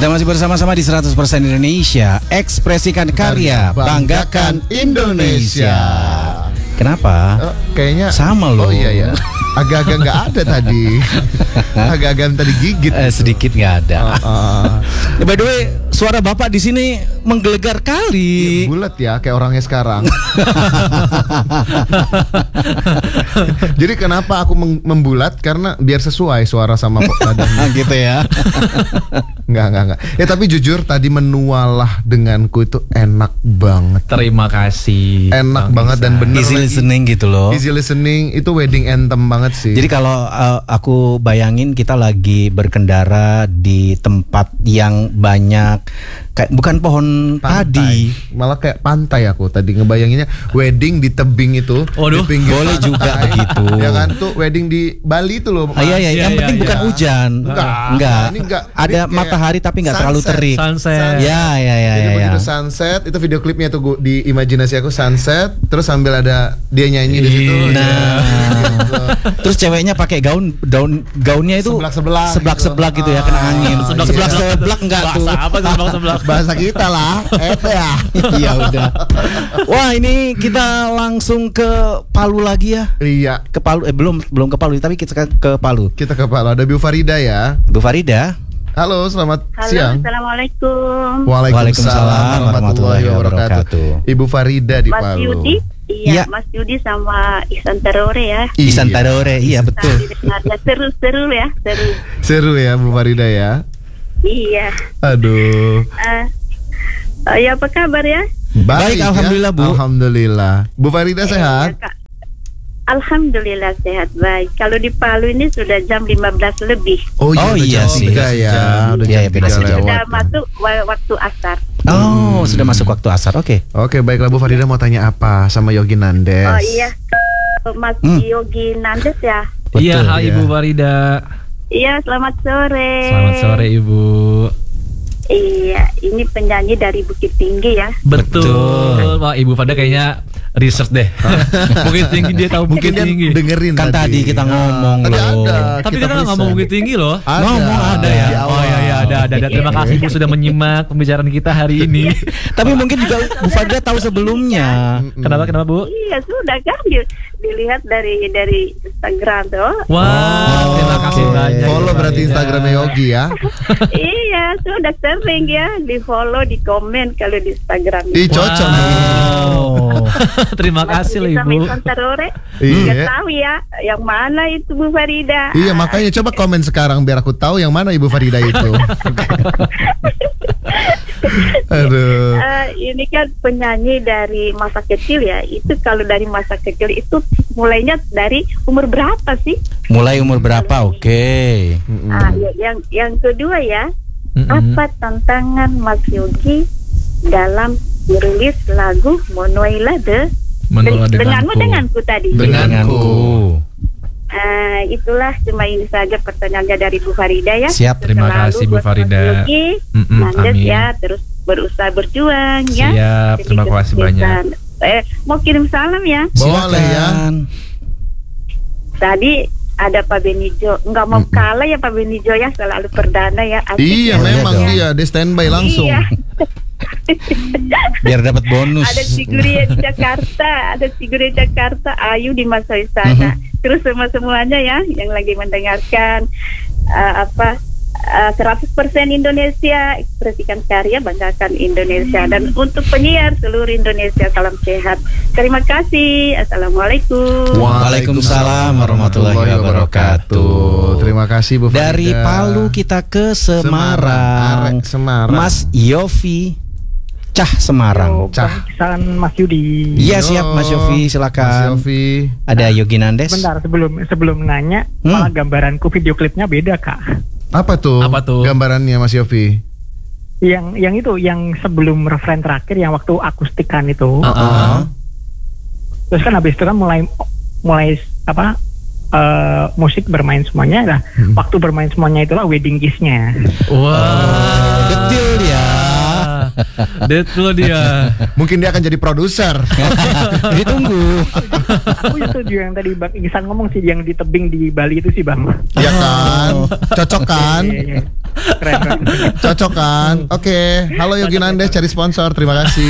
Kita masih bersama-sama di 100% Indonesia. Ekspresikan karya, banggakan Indonesia. Kenapa? Kayaknya sama loh. Oh iya. Agak-agak nggak ada tadi. Agak-agak tadi gigit. Sedikit nggak ada. By the way, suara Bapak di sini menggelegar kali. Bulat ya, kayak orangnya sekarang. Jadi kenapa aku membulat? Karena biar sesuai suara sama badannya. Gitu ya. Enggak. Ya tapi jujur tadi menualah denganku itu enak banget. Terima kasih. Enak banget dan bener. Easy listening gitu loh. Easy listening itu wedding anthem banget sih. Jadi kalau aku bayangin kita lagi berkendara di tempat yang banyak kayak bukan pohon padi, malah kayak pantai. Aku tadi ngebayanginnya wedding di tebing itu. Waduh, di pinggir boleh pantai. juga begitu. Ya kan tuh wedding di Bali itu loh. Iya, yang penting bukan hujan. Enggak. Ini enggak. Ada matahari tapi enggak terlalu terik. Sunset. Ya. Jadi begitu sunset, itu video klipnya tuh di imajinasi aku sunset, terus sambil ada dia nyanyi di situ. Nah. Terus ceweknya pakai gaunnya itu seblak gitu ya, kena angin. Seblak enggak tuh. Bahasa apa seblak? Bahasa kita lah. Ya. Iya udah. Wah, ini kita langsung ke Palu lagi ya. Iya. Ke Palu belum ke Palu tapi kita ke Palu. Kita ke Palu, ada Bu Farida ya. Bu Farida. Halo, selamat siang. Assalamualaikum. Waalaikumsalam warahmatullahi wabarakatuh. Ibu Farida di Mas Palu. Yudi? Iya, Ya. Mas Yudi sama Ihsan Tarore ya. Ihsan Tarore, iya betul. Seru ya, seru. Seru ya Bu Farida ya. Iya. Aduh. Ya apa kabar ya? Baik, ya. alhamdulillah, Bu. Alhamdulillah. Bu Farida sehat? Ya, Kak. Alhamdulillah sehat baik. Kalau di Palu ini sudah jam 15 lebih. Oh, udah iya jam sih. 3 ya. Udah Iya, jam beda 3 sejam. lewat. Sudah masuk waktu asar. Oh, sudah masuk waktu asar. Oke. Oke, baiklah Bu Farida mau tanya apa sama Yogi Nandes? Oh iya, Mas Yogi Nandes ya. Iya, Betul, hai ya. Ibu Farida. Iya, selamat sore. Selamat sore Ibu. Iya, ini penyanyi dari Bukit Tinggi ya. Betul. Wah, Ibu Farida kayaknya research deh. Bukit Tinggi, dia tahu Mungkin Bukit dia Tinggi. dengerin Kan tadi kita ngomong tadi loh. ada. Tapi kita dia nggak ngomong present. Bukit Tinggi loh. Ngomong ada ya. di awal. Oh iya, ada. Terima kasih Bu sudah menyimak pembicaraan kita hari ini. Tapi mungkin juga Bu Farida tahu sebelumnya. Kenapa Bu? Iya, sudah kan dilihat dari Instagram tuh. Wah, terima kasih banyak. Follow Ibu berarti Farida. Instagramnya Yogi ya. Iya, sudah sering ya di follow, di komen kalau di Instagram. Ih, cocok nih. Oh. Terima kasih loh Ibu. Sama Tarore. Iya. Nggak tahu ya, yang mana itu Bu Farida. Iya, makanya coba komen sekarang biar aku tahu yang mana Ibu Farida itu. Aduh. Ini kan penyanyi dari masa kecil ya. Itu kalau dari masa kecil itu mulainya dari umur berapa sih? Mulai umur berapa? Oke. Yang kedua ya, apa tantangan Mas Yogi dalam merilis lagu Monoila denganku tadi. Denganku. Itulah cuma ini saja pertanyaannya dari Bu Farida ya. Siap, terima Selalu kasih Bu buat Farida. Mas Yogi, Nandes amin. ya, terus berusaha berjuang ya. Siap, terima kasih banyak. Mau kirim salam ya. Boleh ya. Tadi ada Pak Benijo, nggak mau kalah ya Pak Benijo ya, selalu perdana ya. Asik Iya, ya. memang dia standby langsung. Iya. Biar dapat bonus. Ada Siguri di Jakarta, Ayu di Mas sana. Terus semuanya ya yang lagi mendengarkan 100% Indonesia, ekspresikan karya, banggakan Indonesia. Dan untuk penyiar seluruh Indonesia, salam sehat. Terima kasih. Assalamualaikum. Waalaikumsalam warahmatullahi wabarakatuh. Terima kasih Bu Farida. Dari Palu kita ke Semarang. Arek Semarang. Mas Yofi Cah Semarang. Cah. Mas Yudi. Iya, siap Mas Yofi, Mas silakan. Yofi. Ada Yogi Nandes. Bentar, sebelum nanya, malah gambaranku video klipnya beda, Kak. Apa tuh? Apa tuh? Gambarannya Mas Yofi? Yang sebelum referen terakhir yang waktu akustikan itu. Terus kan habis itu kan mulai musik bermain semuanya. Nah, waktu bermain semuanya itulah wedding kiss-nya. Wah, Betul ya. Betul dia. Mungkin dia akan jadi produser. Ditunggu. Aku setuju yang tadi Bang Ihsan ngomong sih, yang di tebing di Bali itu sih Bang. Iya kan? Cocok kan? Iya. keren. Cocok kan? Oke. Halo Yogi Nandes cari sponsor. Terima kasih.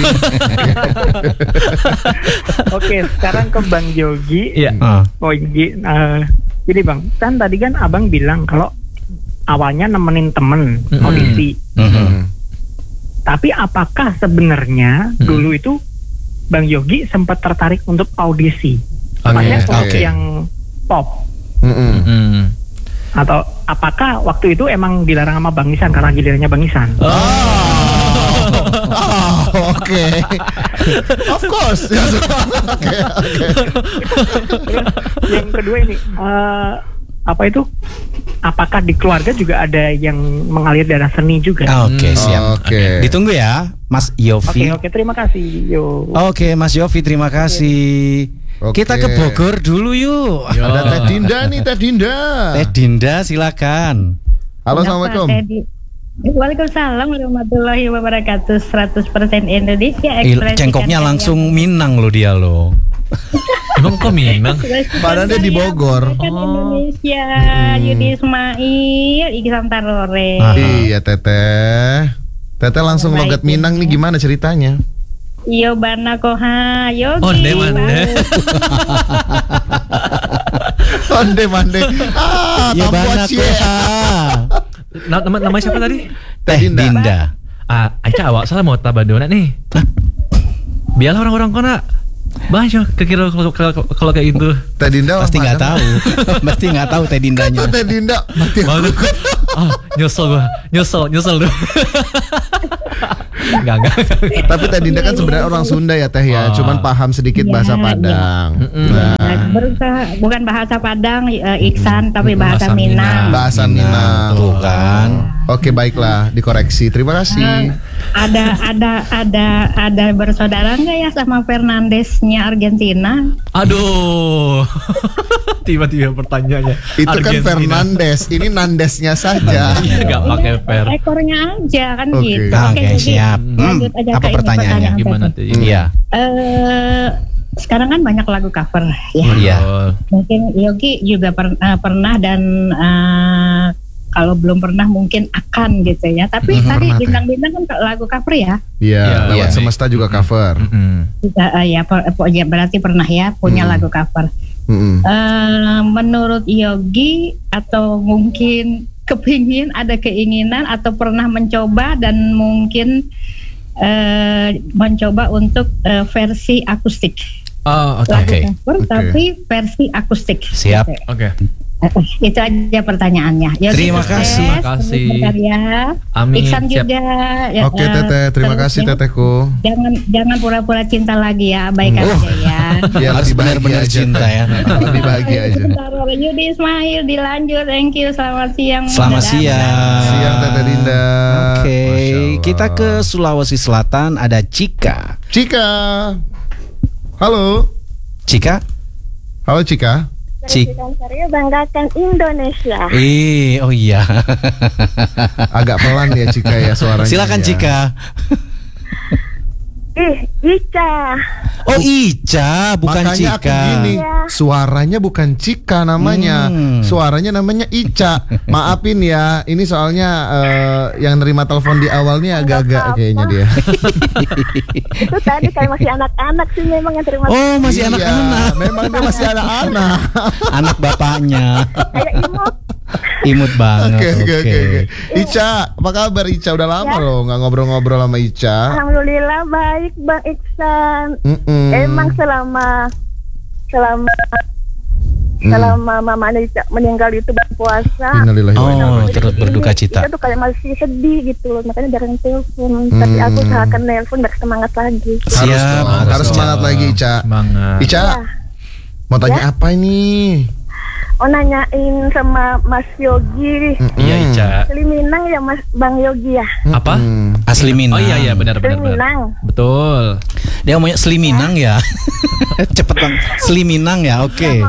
Oke, sekarang ke Bang Yogi. Iya. Oh, jadi Bang, kan tadi kan Abang bilang kalau awalnya nemenin temen audisi. Tapi apakah sebenarnya dulu itu Bang Yogi sempat tertarik untuk audisi? Tepatnya yang pop. Atau apakah waktu itu emang dilarang sama Bang Isan karena gilirannya Bang Isan? Oke. Of course. Oke. Yang kedua ini apa itu? Apakah di keluarga juga ada yang mengalir darah seni juga? Oke, siap. Oke. Ditunggu ya, Mas Yofi. Oke, terima kasih. Yo. Oke, Mas Yofi, terima kasih. Oke. Kita ke Bogor dulu yuk. Ada Teh Dinda nih, Teh Dinda. Teh Dinda, silakan. Halo, assalamualaikum. Waalaikumsalam warahmatullahi wabarakatuh. 100% Indonesia. Cengkoknya langsung Minang loh dia loh. Emang kok Minang? Padahal dia di Bogor. Indonesia. Yudi Ismail, Iksan Tarore. Iya, Teteh. Teteh langsung logat Minang nih, gimana ceritanya? Yo bana koha yogi. Onde mande. Ya bana koha. Namanya siapa tadi? Teh Dinda. Aica awak salah mau tabadona nih. Biarlah orang-orang kona. Banyak kekira kalau kayak gitu. Teh Dinda pasti nggak tahu. Pasti nggak tahu Teh Dindanya. Itu Teh Dinda mati. Nyesel tuh. Enggak. Tapi Teh Dinda kan sebenarnya orang Sunda ya Teh ya, cuman paham sedikit bahasa Padang. Berusaha bukan bahasa Padang, Iksan, tapi bahasa Minang. Bahasa Minang. Tuh kan. Oke, baiklah, dikoreksi. Terima kasih. Ada bersaudara nggak ya sama Fernandesnya Argentina? Aduh. Tiba-tiba pertanyaannya. Itu kan Fernandes, ini Nandesnya saja. Enggak pakai per. Ekornya aja kan gitu. Oke, siap. Lanjut aja Apa ke pertanyaannya? Gimana tuh? Iya. Sekarang kan banyak lagu cover ya. Iya. Mungkin Yogi juga pernah dan kalau belum pernah mungkin akan gitu ya. Tapi tadi bintang-bintang kan lagu cover ya. Iya, lewat Semesta juga cover. Ya berarti pernah ya punya lagu cover. Menurut Yogi atau mungkin ada keinginan atau pernah mencoba dan mungkin mencoba untuk versi akustik. Lagu cover tapi versi akustik. Siap. Oke. Itu aja pertanyaannya. Terima kasih. Amin. Iksan juga. Ya, Oke Teteh, terima kasih Tetehku. Jangan pura-pura cinta lagi ya, baik aja ya. Ya Harus lebih benar-benar bahagia aja. cinta ya. Lebih bahagia aja. Yudi Ismail dilanjut, thank you, selamat siang. Selamat siang. Siang Teteh Dinda. Oke, Masya Allah. kita ke Sulawesi Selatan, ada Cika. Cika. Halo. Cika? Halo Cika. Karya banggakan Indonesia. Oh iya. Agak pelan ya Cika ya suaranya. Silakan ya. Cika. Ica. Oh Ica, bukan Makanya aku Cika. gini, suaranya bukan Cika namanya, suaranya namanya Ica. Maafin ya, ini soalnya yang nerima telepon di awalnya agak-agak kayaknya dia. Itu tadi kayak masih anak-anak sih memang yang terima. Oh masih Iya, anak-anak. memang dia masih anak-anak. Anak bapaknya. Kayak imut. Imut banget. Oke. Ica, apa kabar Ica? Udah lama loh nggak ngobrol-ngobrol sama Ica. Alhamdulillah baik Bang Iksan. Emang selama mamanya Ica meninggal itu berpuasa. Innalillahi wa inna Oh, ilaihi turut berduka cita. Kita tuh kayak masih sedih gitu loh, makanya jarang telepon. Tapi aku usahakan telepon biar semangat lagi. Siap. Harus semangat lagi Ica. Semangat. Ica, mau tanya apa ini? Oh nanyain sama Mas Yogi. Iya Ica. Asli Minang ya Mas Bang Yogi ya. Apa? Asli Minang. Oh iya benar. Minang. Betul. Dia ngomongnya Sli Minang ya. Cepet bang. Sli Minang ya. Oke.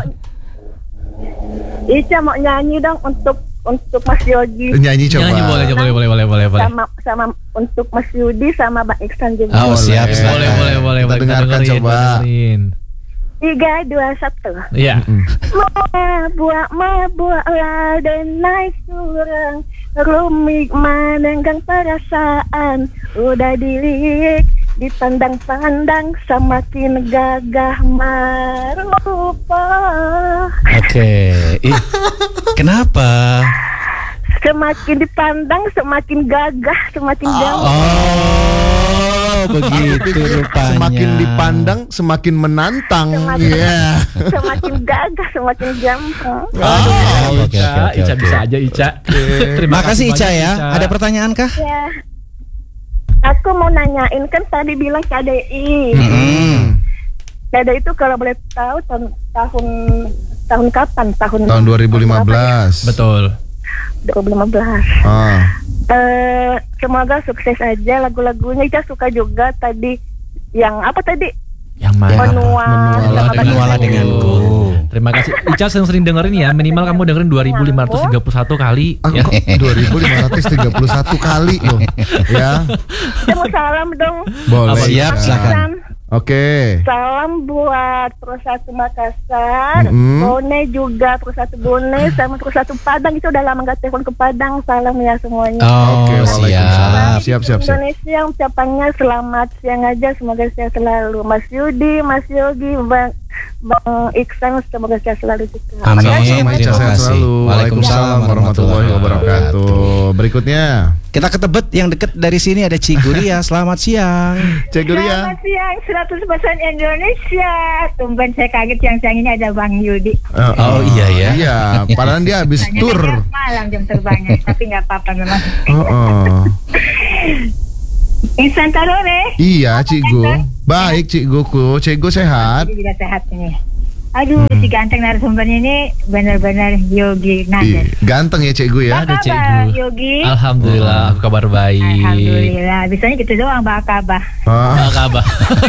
Ica mau nyanyi dong untuk Mas Yogi. Nyanyi coba. Nyanyi boleh. Sama untuk Mas Yudi sama Bang Iksan juga. Oh siap. Boleh. Kita dengarkan coba. 3, 2, 1. Iya. Mabuk lah dan naik surang rumit menenggang perasaan, udah dilirik, dipandang-pandang, semakin gagah merupa. Oke. Kenapa? Semakin dipandang, semakin gagah, semakin gagah. Oh, begitu rupanya. Semakin dipandang, semakin menantang. Iya. Semakin gagah, semakin gampang. Oke. Ica bisa aja Ica. Terima kasih Ica ya. Ada pertanyaan kah? Ya, aku mau nanyain, kan tadi bilang KDI. KDI itu kalau boleh tahu tahun kapan? Tahun 2015. Betul. 2015. Semoga sukses aja lagu-lagunya. Ica suka juga tadi yang apa tadi? Yang mana? Menualah denganku. Terima kasih. Ica sering dengerin ya. Minimal kamu dengerin 2531 kali. Aku 2531 kali loh. Ya. Saya mau salam dong. Boleh. Siap, silakan. Oke. Salam buat Persatu Makassar, Bone juga Persatu Bone, sama Persatu Padang. Itu udah lama gak telepon ke Padang. Salam ya semuanya. Oke, siap. Siap. Indonesia ucapannya selamat siang aja. Semoga sehat selalu. Mas Yudi, Mas Yogi, Bang Iksan, semoga sehat selalu juga. Amin. Sama-sama, Ica, Terima sehat kasih. selalu. Waalaikumsalam warahmatullahi wabarakatuh. Berikutnya, Kita ke Tebet yang dekat dari sini ada Ciguria. Selamat siang. Cek dulu ya. Selamat siang, 100% Indonesia. Tumben saya kaget siang-siang ini ada Bang Yudi. Oh iya ya. Iya, padahal dia habis Tanya tur. aja malam jam terbangnya, tapi nggak apa-apa memang. Insan Tarore. Iya, Cikgu. Baik, Cikguku. Cikgu sehat. Jadi juga sehat ini. Aduh, si ganteng narasumbernya ini benar-benar Yogi Nader. Ganteng ya Cikgu ya. Ada Apa Cikgu. kabar, Yogi? Alhamdulillah, aku kabar baik. Alhamdulillah. Bisanya gitu doang, Mbak Kabah. Kabar.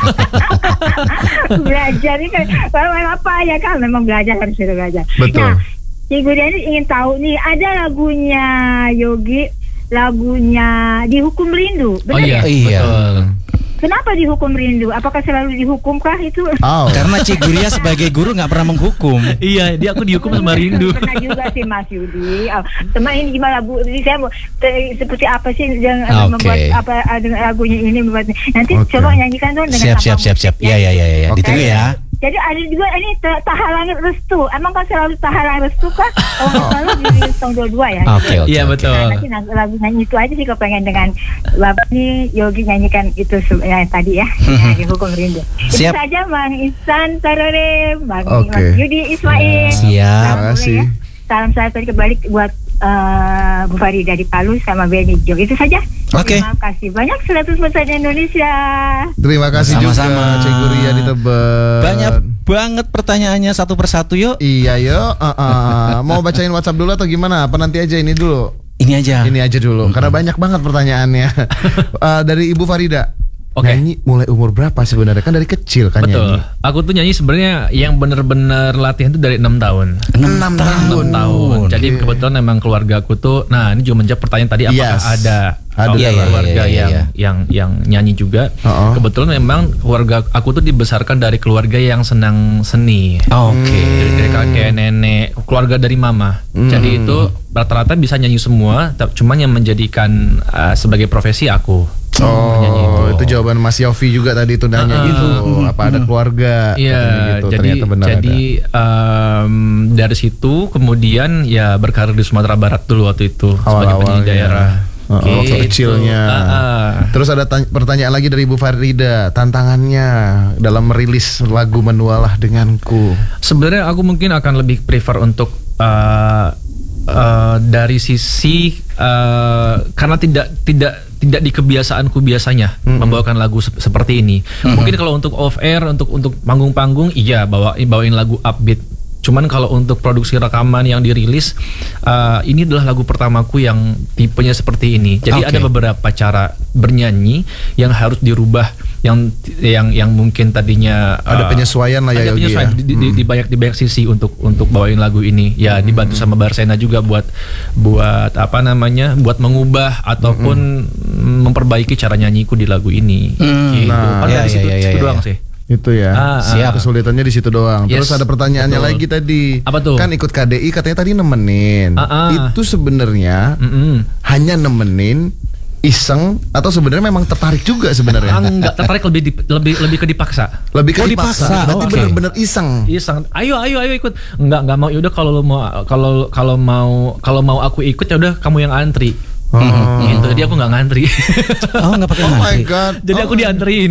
Belajar ini kan, kalau apa ya kan, memang belajar harus belajar. Betul. Nah, Cikgu ini ingin tahu nih, ada lagunya Yogi, lagunya Dihukum Rindu. Oh Benar iya, Iya. betul. Kenapa dihukum rindu? Apakah selalu dihukumkah itu? Oh. Karena Ciguria sebagai guru nggak pernah menghukum. Iya, dia aku dihukum sama rindu. Pernah juga sih Mas Yudi. Teman ini gimana Bu? Jadi saya mau seperti apa sih yang Oke. membuat apa lagunya ini membuat nanti coba nyanyikan dong dengan Siap. Iya. Ditunggu ya. Jadi ada juga ini Tahalang Restu. Emang kan selalu Tahalang Restu kah? Tahun lalu di tahun 22 ya. Oke. Iya, betul. Nanti lagu nyanyi itu aja sih kepengen dengan Bapak nih Yogi nyanyikan itu yang tadi ya. Dihukum rindu. Itu Siap. saja Bang Ihsan Tarore, Bang Oke. Yudi Ismail. Siap. Terima kasih. Salam saya tadi kembali buat Bu Farida di Palu sama Benny Jo. Itu saja. Oke. Terima kasih banyak 100% Indonesia. Terima kasih Sama-sama. juga Cikgu Ria di Tebet. Banyak banget pertanyaannya satu persatu yuk. Iya yuk. Mau bacain WhatsApp dulu atau gimana? Apa nanti aja ini dulu? Ini aja. Ini aja dulu. Karena banyak banget pertanyaannya. Dari Ibu Farida. Oke. Nyanyi mulai umur berapa sebenarnya? Kan dari kecil kan Betul. nyanyi. Aku tuh nyanyi sebenarnya yang bener-bener latihan tuh dari 6 tahun. 6 tahun. 6 tahun. Jadi kebetulan memang keluarga aku tuh, nah ini juga menjawab pertanyaan tadi apakah Yes. ada Ada keluarga iya. yang nyanyi juga. Kebetulan memang keluarga aku tuh dibesarkan dari keluarga yang senang seni. Oke. Dari kakek, nenek, keluarga dari mama. Jadi itu rata-rata bisa nyanyi semua, cuman yang menjadikan sebagai profesi aku. Oh, itu jawaban Mas Yofi juga tadi itu nanya gitu. Apa ada keluarga? Iya, Katanya gitu. jadi Ternyata benar dari situ kemudian ya berkarir di Sumatera Barat dulu waktu itu sebagai penyanyi Awal-awalnya. daerah. Waktu Gitu. kecilnya. Terus ada pertanyaan lagi dari Ibu Farida, tantangannya dalam merilis lagu Menualah Denganku. Sebenarnya aku mungkin akan lebih prefer untuk dari sisi karena tidak di kebiasaanku biasanya membawakan lagu seperti ini. Mungkin kalau untuk off air, untuk panggung-panggung, iya bawain lagu upbeat. Cuman kalau untuk produksi rekaman yang dirilis, ini adalah lagu pertamaku yang tipenya seperti ini. Jadi ada beberapa cara bernyanyi yang harus dirubah, yang mungkin tadinya Ada penyesuaian lah ya, ada Yogi penyesuaian ya. di banyak sisi untuk bawain lagu ini. Ya dibantu sama Barsena juga buat apa namanya, buat mengubah ataupun memperbaiki cara nyanyiku di lagu ini. Gitu. Nah, Dari situ doang sih. Itu ya. Siap. Kesulitannya di situ doang. Yes, Terus ada pertanyaannya betul. lagi tadi. Apa tuh? Kan ikut KDI katanya tadi nemenin. Itu sebenarnya hanya nemenin, iseng, atau sebenarnya memang tertarik juga sebenarnya? Enggak tertarik, lebih ke dipaksa. Lebih ke Oh, dipaksa. dipaksa. Berarti Oke. bener-bener iseng. Iseng, ayo ikut. Enggak mau. Yaudah kalau mau aku ikut ya udah kamu yang antri. Gitu. Jadi aku nggak ngantri. Oh, nggak pakai Oh my ngantri. god. Jadi aku dianterin.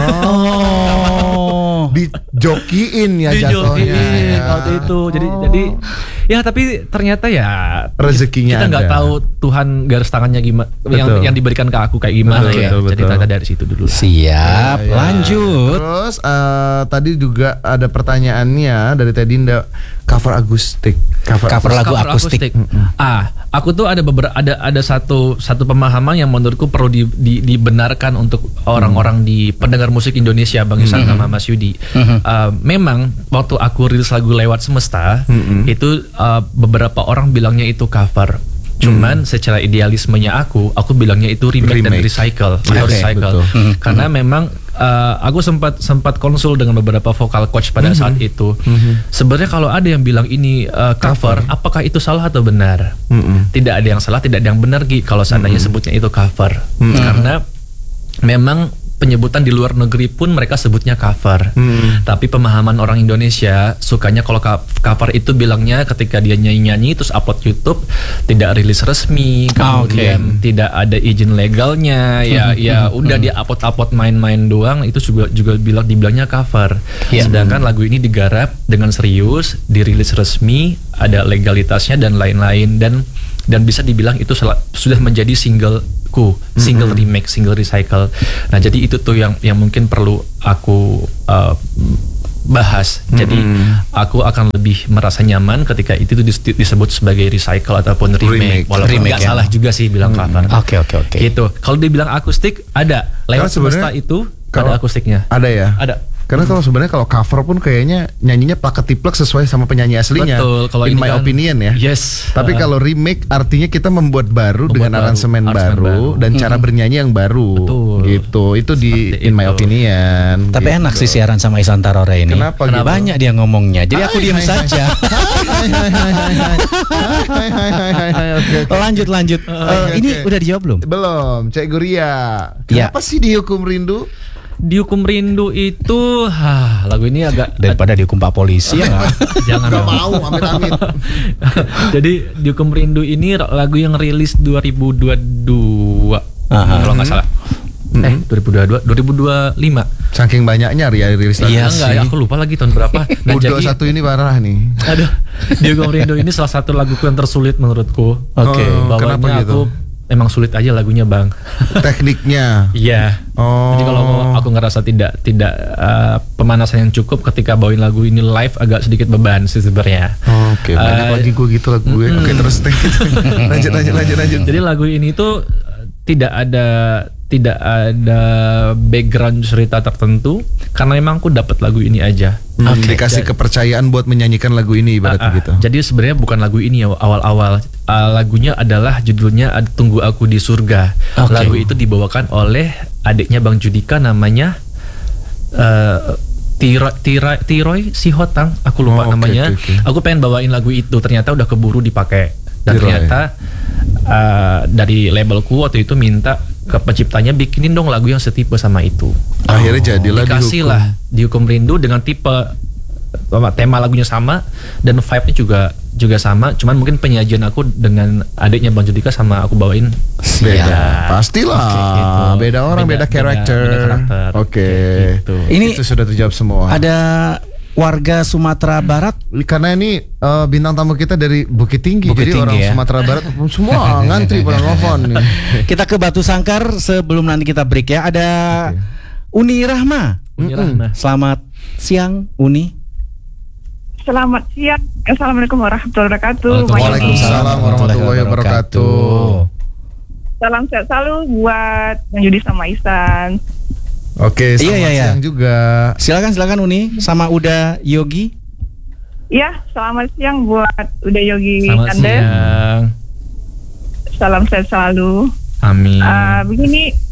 Oh. Dijokiin ya Dijokiin jatuhnya. waktu itu. Jadi ya tapi ternyata ya Rezekinya kita nggak ada. tahu Tuhan garis tangannya gimana Betul. yang diberikan ke aku kayak gimana Betul, ya. betul, Jadi betul. ternyata dari situ dulu. Siap, Ya, ya. lanjut. Terus tadi juga ada pertanyaannya dari Tedinda, cover akustik. Cover lagu akustik. Aku tuh ada satu pemahaman yang menurutku perlu dibenarkan untuk orang-orang di pendengar musik Indonesia, Bang Isan sama Mas Yudi. Memang waktu aku rilis lagu Lewat Semesta itu beberapa orang bilangnya itu cover. Cuman secara idealismenya aku bilangnya itu remake dan recycle atau Oke, recycle. betul. Karena memang aku sempat konsul dengan beberapa vocal coach pada saat itu. Sebenarnya kalau ada yang bilang ini cover, apakah itu salah atau benar? Tidak ada yang salah, tidak ada yang benar Gi kalau seandainya sebutnya itu cover. Karena memang penyebutan di luar negeri pun mereka sebutnya cover. Tapi pemahaman orang Indonesia sukanya kalau cover itu bilangnya ketika dia nyanyi-nyanyi terus upload YouTube tidak rilis resmi, kemudian tidak ada izin legalnya, ya udah dia upload main-main doang, itu juga dibilangnya cover. Sedangkan lagu ini digarap dengan serius, dirilis resmi, ada legalitasnya dan lain-lain, dan bisa dibilang itu sudah menjadi single remake, single recycle. Nah, jadi itu tuh yang mungkin perlu aku bahas. Jadi aku akan lebih merasa nyaman ketika itu disebut sebagai recycle ataupun remake. Walaupun Remake, nggak ya. salah juga sih bilang cover. Oke. Gitu. Kalau dibilang akustik ada. Lewat Semesta itu kalau ada akustiknya. Ada ya? Ada. Karena kalau sebenarnya kalau cover pun kayaknya nyanyinya plak-ketiplek sesuai sama penyanyi aslinya. Betul. Kalau in ini my kan, opinion ya. Yes. Tapi kalau remake artinya kita membuat baru dengan baru, aransemen baru dan cara bernyanyi yang baru. Betul. Gitu. Itu di Seperti in my itu. opinion. Tapi gitu. enak sih siaran sama Isan Tarore ini. Kenapa gitu? Banyak dia ngomongnya. Jadi aku diam saja. Lanjut. Ini oke. udah dijawab belum? Belum, Cek Guria. Ya. Kenapa sih dihukum rindu? Dihukum Rindu itu lagu ini agak Daripada dihukum Pak Polisi ya nggak? jangan Gak dong. mau, amit-amit. Jadi Dihukum Rindu ini lagu yang rilis 2022 kalau nggak salah. 2022, 2025. Saking banyaknya ya rilis lagu. Iya Enggak, sih. aku lupa lagi tahun berapa. Nah, Budo jadi satu ini parah nih. aduh, Dihukum Rindu ini salah satu laguku yang tersulit menurutku. Oke. Oh, Bawahnya kenapa gitu? aku emang sulit aja lagunya, Bang. Tekniknya. Iya. Oh. Jadi kalau aku ngerasa tidak pemanasan yang cukup ketika bawain lagu ini live agak sedikit beban sih sebenarnya. Oke, banyak lagi gue gitu lagu gue. Oke, terus lanjut. Jadi lagu ini tuh tidak ada background cerita tertentu karena memang aku dapat lagu ini aja. Dikasih kepercayaan buat menyanyikan lagu ini ibaratnya gitu. Jadi sebenarnya bukan lagu ini ya awal-awal. Lagunya adalah judulnya Tunggu Aku di Surga. Oke. Lagu itu dibawakan oleh adiknya Bang Judika namanya Tiroy Sihotang, aku lupa Oh, oke, namanya. oke. Aku pengen bawain lagu itu, ternyata udah keburu dipakai. Dan Tiroy. ternyata dari labelku waktu itu minta ke penciptanya bikinin dong lagu yang setipe sama itu. Akhirnya jadilah Dikasih dihukum. lah Dihukum Rindu dengan tipe tema lagunya sama dan vibe-nya juga sama, cuman mungkin penyajian aku dengan adiknya Bang Judika sama aku bawain Beda. Pastilah. Oke, gitu. Beda orang, beda karakter. beda karakter. Oke. Gitu. Ini Itu sudah terjawab semua. ada warga Sumatera Barat. Karena ini bintang tamu kita dari Bukit Tinggi, Bukit jadi Tinggi orang ya. Sumatera Barat semua ngantri pada nelfon nih. Kita ke Batu Sangkar sebelum nanti kita break ya. Ada Uni Rahma. Uni Rahma. Selamat siang Uni. Selamat siang. Assalamualaikum warahmatullahi wabarakatuh. Waalaikumsalam warahmatullahi wabarakatuh. Salam sehat selalu buat Bang Yudi sama Isan. Oke, selamat Iya. siang juga. Silakan Uni sama Uda Yogi. Ya, selamat siang buat Uda Yogi Selamat Anda. siang. Salam sehat selalu. Amin. Begini,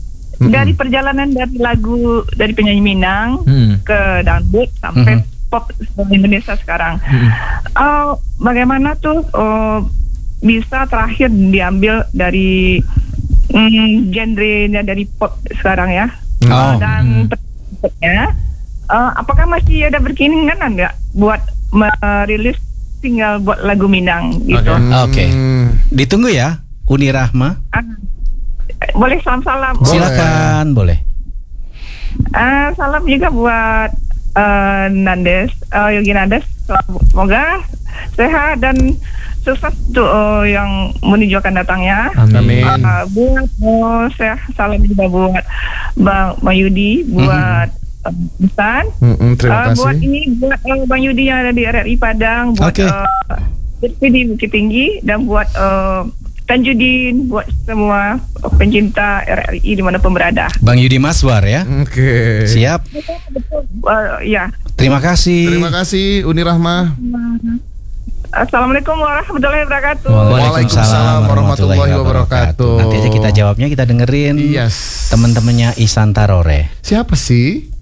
Dari perjalanan dari lagu dari penyanyi Minang ke dangdut sampai pop Indonesia sekarang. Bagaimana tuh bisa terakhir diambil dari genrenya dari pop sekarang ya? Dan berikutnya, apakah masih ada berkeinginan nggak buat merilis single buat lagu Minang gitu? Oke. Ditunggu ya, Uni Rahma. Boleh salam-salam. Silakan, boleh. Salam juga buat Nandes, Yogi Nandes. Semoga sehat dan sukses untuk yang menuju akan datangnya. Amin. Buat saya salam juga buat Bang Yudi, buat Busan. Terima kasih. Buat ini buat Bang Yudi yang ada di RRI Padang, buat di Bukit Tinggi, dan buat Tanjudin, buat semua pencinta RRI dimanapun berada. Bang Yudi Maswar ya. Oke. Siap. Ya. Terima kasih. Terima kasih Uni Rahma. Assalamualaikum warahmatullahi wabarakatuh. Waalaikumsalam warahmatullahi wabarakatuh. Nanti aja kita jawabnya, kita dengerin Yes. teman-temannya Isan Tarore. Siapa sih?